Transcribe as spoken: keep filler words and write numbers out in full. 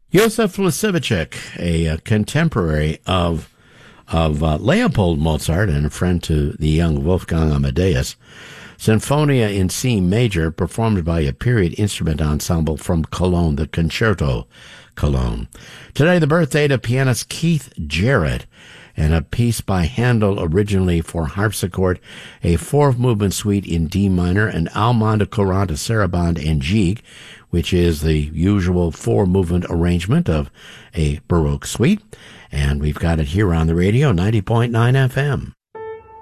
Josef Lisievicek, a, a contemporary of of uh, Leopold Mozart and a friend to the young Wolfgang Amadeus, Sinfonia in C major, performed by a period instrument ensemble from Cologne, the Concerto Cologne. Today, the birthday of pianist Keith Jarrett, and a piece by Handel originally for harpsichord, a four-movement suite in D minor, an Allemande Courante Sarabande and Gigue, which is the usual four-movement arrangement of a Baroque suite. And we've got it here on the radio, ninety point nine F M.